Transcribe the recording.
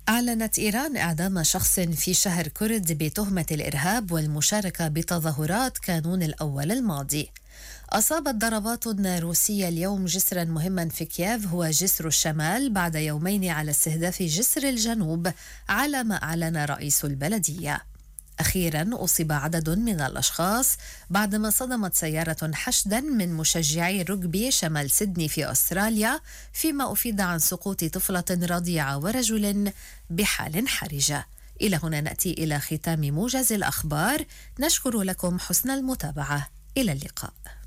أعلنت إيران إعدام شخص في شهر كرد بتهمة الإرهاب والمشاركة بتظاهرات كانون الأول الماضي. أصابت ضربات روسية اليوم جسرا مهما في كييف هو جسر الشمال بعد يومين على استهداف جسر الجنوب، على ما أعلن رئيس البلدية. أخيرا أصيب عدد من الأشخاص بعدما صدمت سيارة حشدا من مشجعي رugby شمال سيدني في أستراليا، فيما أفيد عن سقوط طفلة رضيعة ورجل بحال حرجة. إلى هنا نأتي إلى ختام موجز الأخبار، نشكر لكم حسن المتابعة، إلى اللقاء.